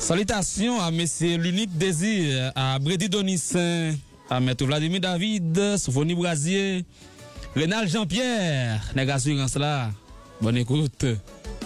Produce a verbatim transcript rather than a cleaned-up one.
Salutations à Monsieur l'unique désir, à Brady Donissin, à Maître Vladimir David, Sophonie Brasier, Rénal Jean-Pierre, n'est assurance là. Bonne écoute.